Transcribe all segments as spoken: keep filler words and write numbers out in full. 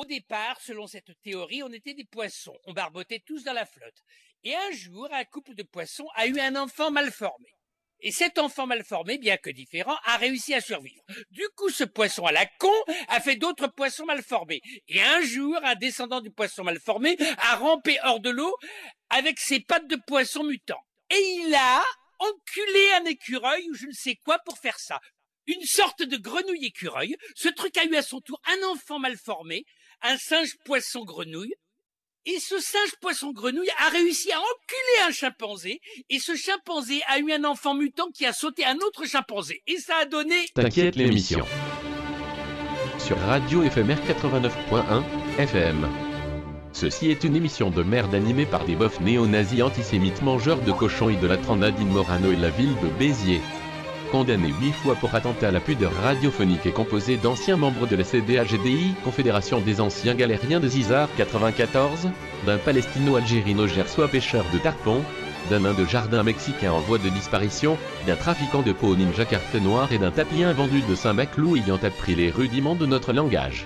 Au départ, selon cette théorie, on était des poissons. On barbotait tous dans la flotte. Et un jour, un couple de poissons a eu un enfant mal formé. Et cet enfant mal formé, bien que différent, a réussi à survivre. Du coup, ce poisson à la con a fait d'autres poissons mal formés. Et un jour, un descendant du poisson mal formé a rampé hors de l'eau avec ses pattes de poisson mutant. Et il a enculé un écureuil ou je ne sais quoi pour faire ça. Une sorte de grenouille écureuil. Ce truc a eu à son tour un enfant mal formé, un singe poisson grenouille. Et ce singe poisson grenouille a réussi à enculer un chimpanzé. Et ce chimpanzé a eu un enfant mutant qui a sauté un autre chimpanzé. Et ça a donné... T'inquiète l'émission. Sur Radio Éphémère quatre-vingt-neuf point un F M. Ceci est une émission de merde animée par des bofs néo-nazis antisémites mangeurs de cochons idolâtrant Nadine Morano et la ville de Béziers. Condamné huit fois pour attentat à la pudeur radiophonique et composé d'anciens membres de la C D A G D I, Confédération des anciens galériens de Zizar quatre-vingt-quatorze, d'un palestino-algérino-gersois pêcheur de tarpon, d'un nain de jardin mexicain en voie de disparition, d'un trafiquant de peau ninja carte noire et d'un tapien vendu de Saint-Maclou ayant appris les rudiments de notre langage.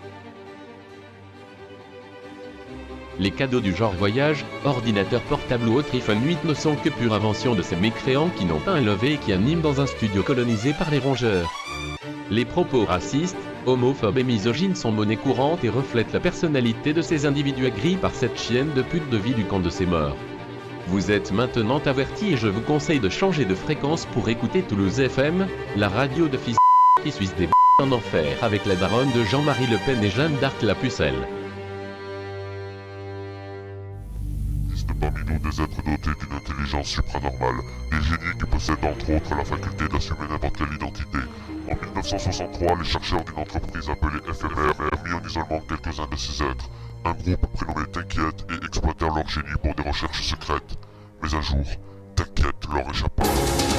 Les cadeaux du genre voyage, ordinateur portable ou autre iPhone huit ne sont que pure invention de ces mécréants qui n'ont pas un levé et qui animent dans un studio colonisé par les rongeurs. Les propos racistes, homophobes et misogynes sont monnaie courante et reflètent la personnalité de ces individus aigris par cette chienne de pute de vie du camp de ces morts. Vous êtes maintenant avertis et je vous conseille de changer de fréquence pour écouter Toulouse F M, la radio de fils qui suisse des en enfer avec la daronne de Jean-Marie Le Pen et Jeanne d'Arc la pucelle. Parmi nous des êtres dotés d'une intelligence supranormale, des génies qui possèdent entre autres la faculté d'assumer n'importe quelle identité. En mille neuf cent soixante-trois, les chercheurs d'une entreprise appelée F M R ont mis en isolement quelques-uns de ces êtres. Un groupe prénommé T'inquiète et exploitèrent leur génie pour des recherches secrètes. Mais un jour, T'inquiète leur échappa.